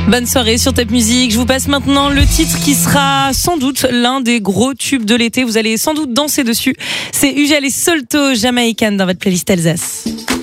Bonne soirée sur Top Music. Je vous passe maintenant le titre qui sera sans doute l'un des gros tubes de l'été. Vous allez sans doute danser dessus. C'est Ugel et Solto Jamaican dans votre playlist Alsace.